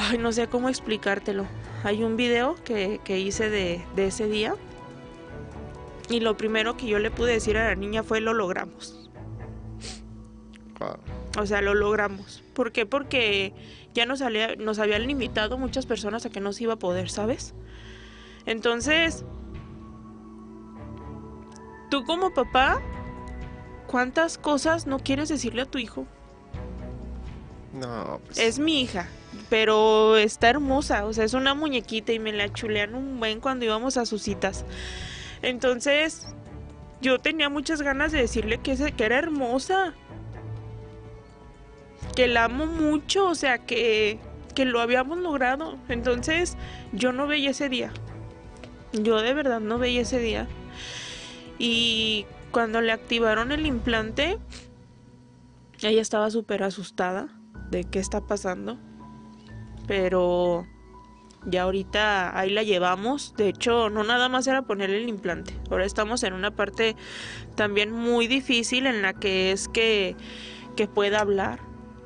Ay, no sé cómo explicártelo. Hay un video que hice de ese día. Y lo primero que yo le pude decir a la niña fue: lo logramos. Wow. O sea, lo logramos. ¿Por qué? Porque ya nos habían limitado muchas personas a que no se iba a poder, ¿sabes? Entonces, tú como papá, ¿cuántas cosas no quieres decirle a tu hijo? No, pues. Es mi hija, pero está hermosa, o sea, es una muñequita y me la chulean un buen cuando íbamos a sus citas. Entonces, yo tenía muchas ganas de decirle que era hermosa, que la amo mucho, o sea, que lo habíamos logrado. Entonces, yo no veía ese día. Yo de verdad no veía ese día. Y cuando le activaron el implante, ella estaba súper asustada de qué está pasando. Pero ya ahorita ahí la llevamos. De hecho, no nada más era ponerle el implante. Ahora estamos en una parte también muy difícil en la que es que pueda hablar.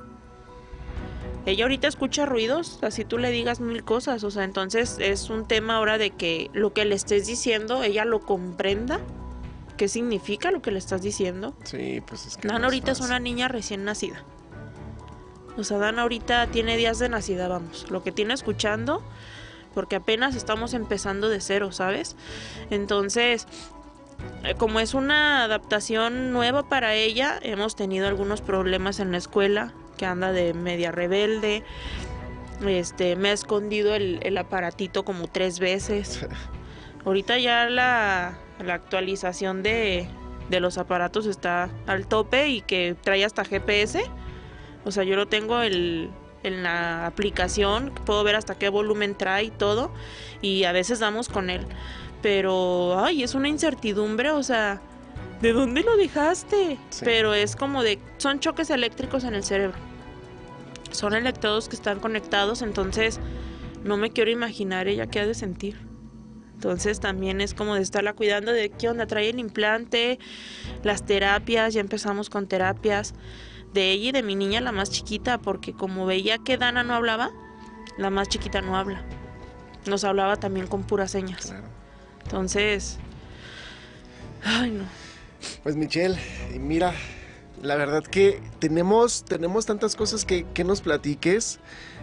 Ella ahorita escucha ruidos, así tú le digas mil cosas. O sea, entonces es un tema ahora de que lo que le estés diciendo, ella lo comprenda. ¿Qué significa lo que le estás diciendo? Sí, pues es que Dana no ahorita es fácil. una niña recién nacida. O sea, Dana ahorita tiene días de nacida, vamos. Lo que tiene escuchando, porque apenas estamos empezando de cero, ¿sabes? Entonces, como es una adaptación nueva para ella, hemos tenido algunos problemas en la escuela, que anda de media rebelde. Me ha escondido el aparatito como 3 veces. Ahorita ya la actualización de los aparatos está al tope y que trae hasta GPS. O sea, yo lo tengo en la aplicación, puedo ver hasta qué volumen trae y todo, y a veces damos con él. Pero, ay, es una incertidumbre, o sea, ¿de dónde lo dejaste? Sí. Pero es como son choques eléctricos en el cerebro. Son electrodos que están conectados, entonces no me quiero imaginar ella qué ha de sentir. Entonces también es como de estarla cuidando de qué onda, trae el implante, las terapias, ya empezamos con terapias de ella y de mi niña, la más chiquita, porque como veía que Dana no hablaba, la más chiquita no habla. Nos hablaba también con puras señas. Claro. Entonces, ay no. Pues Michelle, mira, la verdad que tenemos tantas cosas que nos platiques.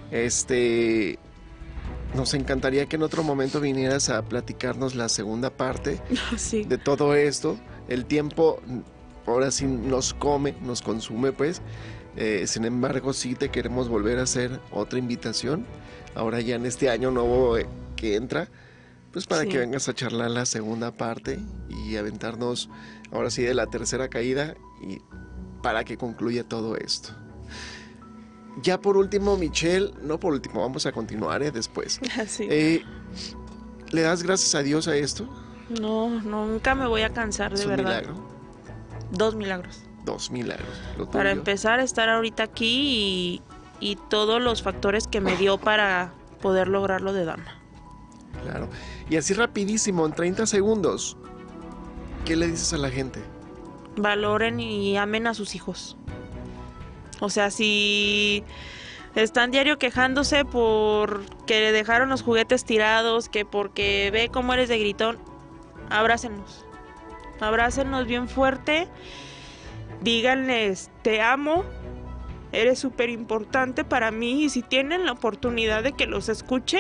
Nos encantaría que en otro momento vinieras a platicarnos la segunda parte Sí. de todo esto. El tiempo ahora sí nos come, nos consume, pues. Sin embargo, sí te queremos volver a hacer otra invitación. Ahora ya en este año nuevo que entra, pues para que vengas a charlar la segunda parte y aventarnos ahora sí de la tercera caída y para que concluya todo esto. Ya por último, Michelle, no por último, vamos a continuar después. Sí. ¿Le das gracias a Dios a esto? No, nunca me voy a cansar, de ¿Es un verdad. milagro? 2 milagros. 2 milagros. ¿Lo Para tuyo? empezar a estar ahorita aquí y todos los factores que me dio para poder lograr lo de Dana. Claro. Y así rapidísimo, en 30 segundos, ¿qué le dices a la gente? Valoren y amen a sus hijos. O sea, si están diario quejándose porque le dejaron los juguetes tirados, que porque ve cómo eres de gritón, abrácennos. Abrácennos bien fuerte. Díganles, te amo, eres súper importante para mí. Y si tienen la oportunidad de que los escuche,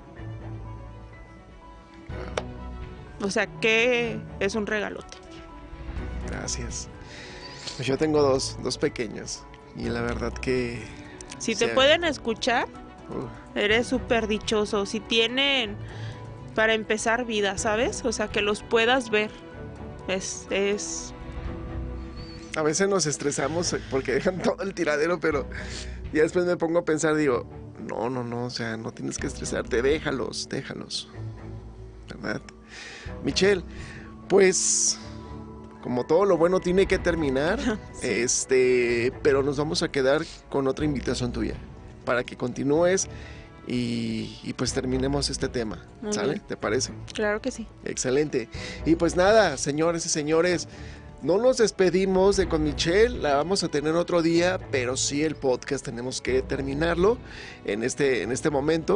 o sea, que es un regalote. Gracias. Pues yo tengo dos pequeños. Y la verdad que... Si te pueden escuchar, eres súper dichoso. Si tienen para empezar vida, ¿sabes? O sea, que los puedas ver. Es... A veces nos estresamos porque dejan todo el tiradero, pero ya después me pongo a pensar, digo, no, o sea, no tienes que estresarte, déjalos. ¿Verdad? Michelle, pues... Como todo lo bueno tiene que terminar, sí. Pero nos vamos a quedar con otra invitación tuya para que continúes y pues terminemos este tema. Muy ¿Sale? bien. ¿Te parece? Claro que sí. Excelente. Y pues nada, señores y señores, no nos despedimos de Con Michelle, la vamos a tener otro día, pero sí el podcast tenemos que terminarlo en este momento.